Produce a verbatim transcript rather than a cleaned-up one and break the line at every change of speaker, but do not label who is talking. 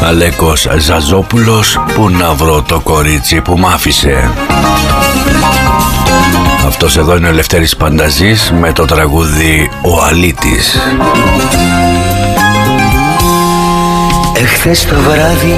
Αλέκος Ζαζόπουλος, πού να βρω το κορίτσι που μ' άφησε. Αυτός εδώ είναι ο Λευτέρης Πανταζής με το τραγούδι «Ο Αλήτης».
Εχθές το βράδυ